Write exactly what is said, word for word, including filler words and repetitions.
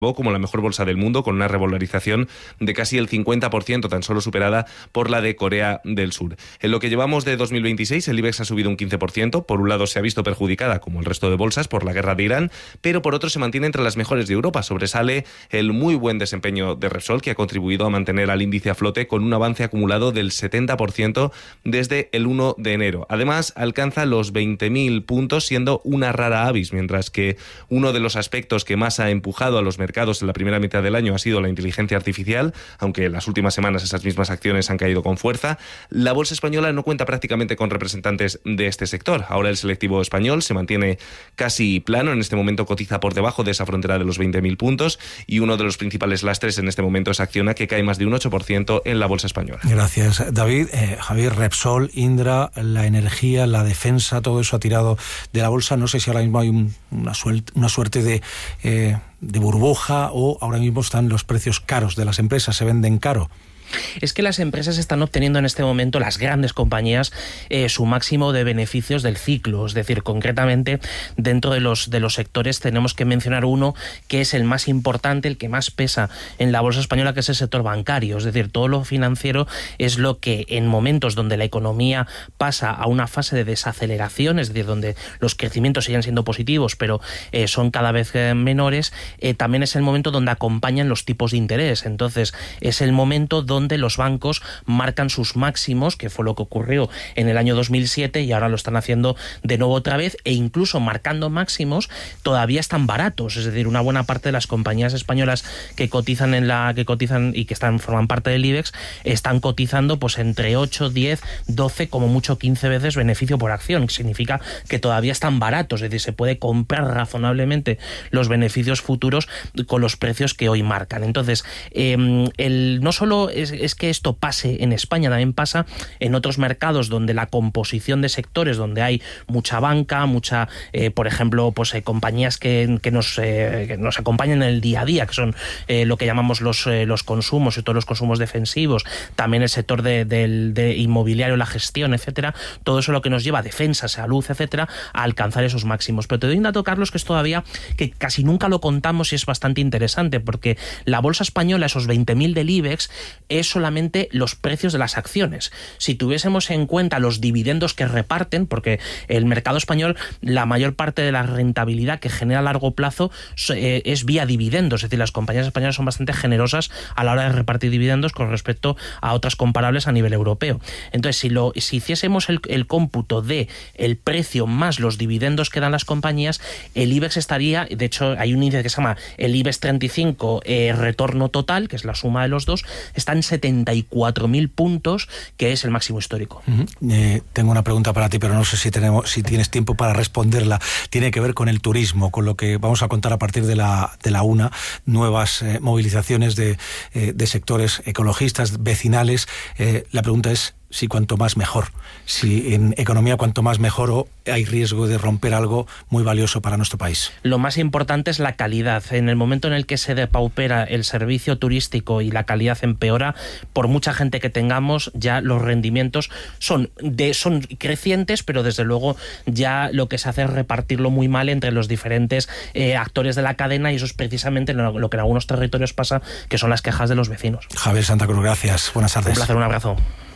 como la mejor bolsa del mundo, con una revalorización de casi el cincuenta por ciento, tan solo superada por la de Corea del Sur. En lo que llevamos de dos mil veintiséis, el IBEX ha subido un quince por ciento. Por un lado se ha visto perjudicada, como el resto de bolsas, por la guerra de Irán, pero por otro se mantiene entre las mejores de Europa. Sobresale el muy buen desempeño de Repsol, que ha contribuido a mantener al índice a flote con un avance acumulado del setenta por ciento desde el uno de enero. Además, alcanza los veinte mil puntos, siendo una rara avis, mientras que uno de los aspectos que más ha empujado a los mercados en la primera mitad del año ha sido la inteligencia artificial, aunque en las últimas semanas esas mismas acciones han caído con fuerza. La bolsa española no cuenta prácticamente con representantes de este sector. Ahora el selectivo español se mantiene casi plano, en este momento cotiza por debajo de esa frontera de los veinte mil puntos, y uno de los principales lastres en este momento es Acciona, que cae más de un ocho por ciento en la bolsa española. Gracias, David. Eh, Javier, Repsol, Indra, la energía, la defensa, todo eso ha tirado de la bolsa. No sé si ahora mismo hay un, una, suerte, una suerte de... Eh, de burbuja, o ahora mismo están los precios caros de las empresas, se venden caro. Es que las empresas están obteniendo en este momento, las grandes compañías, eh, su máximo de beneficios del ciclo. Es decir, concretamente, dentro de los, de los sectores tenemos que mencionar uno que es el más importante, el que más pesa en la bolsa española, que es el sector bancario. Es decir, todo lo financiero es lo que en momentos donde la economía pasa a una fase de desaceleración, es decir, donde los crecimientos siguen siendo positivos, pero eh, son cada vez eh, menores, eh, también es el momento donde acompañan los tipos de interés. Entonces, es el momento donde donde los bancos marcan sus máximos, que fue lo que ocurrió en el año dos mil siete, y ahora lo están haciendo de nuevo otra vez, e incluso marcando máximos todavía están baratos. Es decir, una buena parte de las compañías españolas que cotizan en la que cotizan y que están forman parte del IBEX están cotizando pues entre ocho, diez, doce, como mucho quince veces beneficio por acción, que significa que todavía están baratos. Es decir, se puede comprar razonablemente los beneficios futuros con los precios que hoy marcan. Entonces, eh, el no solo es es que esto pase en España, también pasa en otros mercados donde la composición de sectores, donde hay mucha banca, mucha, eh, por ejemplo, pues eh, compañías que, que, nos, eh, que nos acompañan en el día a día, que son eh, lo que llamamos los, eh, los consumos y todos los consumos defensivos, también el sector de, de, de inmobiliario, la gestión, etcétera. Todo eso lo que nos lleva a defensa, salud, etcétera, a alcanzar esos máximos. Pero te doy un dato, Carlos, que es todavía que casi nunca lo contamos y es bastante interesante, porque la bolsa española, esos veinte mil del IBEX, es solamente los precios de las acciones. Si tuviésemos en cuenta los dividendos que reparten, porque el mercado español, la mayor parte de la rentabilidad que genera a largo plazo eh, es vía dividendos, es decir, las compañías españolas son bastante generosas a la hora de repartir dividendos con respecto a otras comparables a nivel europeo. Entonces, si lo si hiciésemos el, el cómputo de el precio más los dividendos que dan las compañías, el IBEX estaría, de hecho, hay un índice que se llama el IBEX treinta y cinco eh, retorno total, que es la suma de los dos, está en setenta y cuatro mil puntos, que es el máximo histórico. Uh-huh. Eh, tengo una pregunta para ti, pero no sé si tenemos, si tienes tiempo para responderla. Tiene que ver con el turismo, con lo que vamos a contar a partir de la, de la una, nuevas eh, movilizaciones de, eh, de sectores ecologistas, vecinales. Eh, la pregunta es si cuanto más mejor, si en economía cuanto más mejor, o hay riesgo de romper algo muy valioso para nuestro país. Lo más importante es la calidad. En el momento en el que se depaupera el servicio turístico y la calidad empeora, por mucha gente que tengamos, ya los rendimientos son, de, son crecientes, pero desde luego ya lo que se hace es repartirlo muy mal entre los diferentes eh, actores de la cadena, y eso es precisamente lo, lo que en algunos territorios pasa, que son las quejas de los vecinos. Javier Santa Cruz, gracias. Buenas tardes. Un placer, un abrazo.